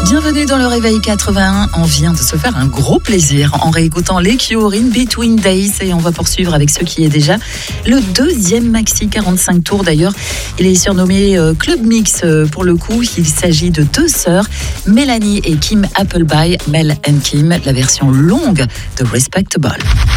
Bienvenue dans le Réveil 81. On vient de se faire un gros plaisir en réécoutant les Cure in Between Days et on va poursuivre avec ce qui est déjà le deuxième maxi 45 tours. D'ailleurs, il est surnommé Club Mix pour le coup. Il s'agit de deux sœurs, Mélanie et Kim Appleby, Mel and Kim, la version longue de Respectable.